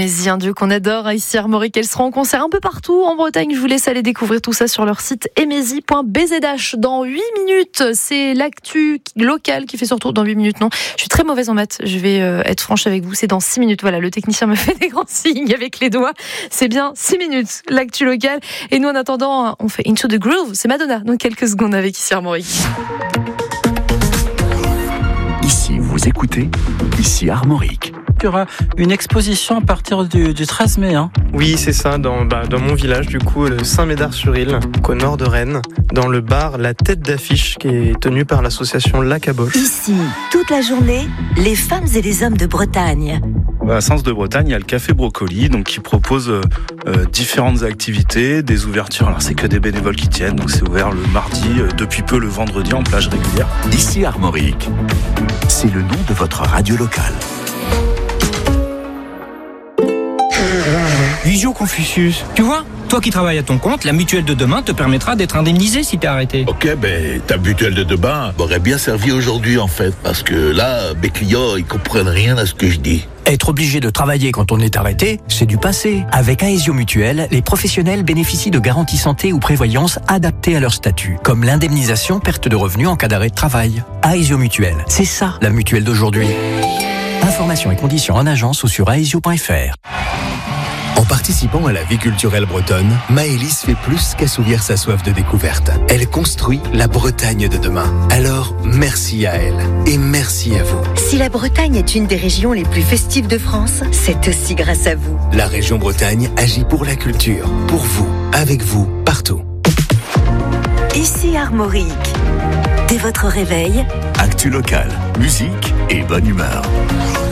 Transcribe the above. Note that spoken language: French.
Mézy, un duo qu'on adore ici Armorique. Elle sera en concert un peu partout en Bretagne. Je vous laisse aller découvrir tout ça sur leur site emezy.bzh. Dans 8 minutes, c'est l'actu locale qui fait son retour. Dans 8 minutes, non. Je suis très mauvaise en maths. Je vais être franche avec vous. C'est dans 6 minutes. Voilà, le technicien me fait des grands signes avec les doigts. C'est bien 6 minutes, l'actu locale. Et nous, en attendant, on fait Into the Groove. C'est Madonna dans quelques secondes avec ici Armorique. Ici, vous écoutez, ici Armorique. Il y aura une exposition à partir du 13 mai. Oui, c'est ça, dans mon village, du coup, le Saint-Médard-sur-Île, au nord de Rennes, dans le bar La Tête d'Affiche, qui est tenu par l'association La Caboche. Ici, toute la journée, les femmes et les hommes de Bretagne. À Sens de Bretagne, il y a le Café Brocoli, donc qui propose différentes activités, des ouvertures. Alors c'est que des bénévoles qui tiennent, donc c'est ouvert le mardi, depuis peu le vendredi en plage régulière. Ici Armorique, c'est le nom de votre radio locale. Visio Confucius, tu vois, toi qui travailles à ton compte, la mutuelle de demain te permettra d'être indemnisé si t'es arrêté. Ok, ta mutuelle de demain m'aurait bien servi aujourd'hui en fait, parce que là, mes clients, ils comprennent rien à ce que je dis. Être obligé de travailler quand on est arrêté, c'est du passé. Avec Aesio Mutuelle, les professionnels bénéficient de garanties santé ou prévoyance adaptées à leur statut, comme l'indemnisation perte de revenus en cas d'arrêt de travail. Aesio Mutuelle, c'est ça la mutuelle d'aujourd'hui. Informations et conditions en agence ou sur aesio.fr. En participant à la vie culturelle bretonne, Maëlys fait plus qu'assouvir sa soif de découverte. Elle construit la Bretagne de demain. Alors, merci à elle et merci à vous. Si la Bretagne est une des régions les plus festives de France, c'est aussi grâce à vous. La région Bretagne agit pour la culture, pour vous, avec vous, partout. Ici Armorique. Dès votre réveil, Actu locale, musique et bonne humeur.